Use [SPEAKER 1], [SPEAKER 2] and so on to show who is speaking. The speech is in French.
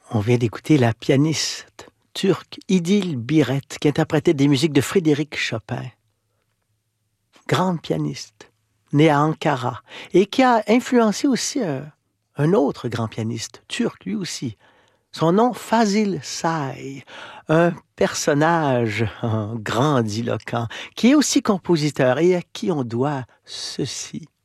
[SPEAKER 1] On vient d'écouter la pianiste turque İdil Biret qui interprétait des musiques de Frédéric Chopin. Grande pianiste, née à Ankara et qui a influencé aussi un autre grand pianiste turc lui aussi. Son nom, Fazil Say, un personnage grandiloquent qui est aussi compositeur et à qui on doit ceci.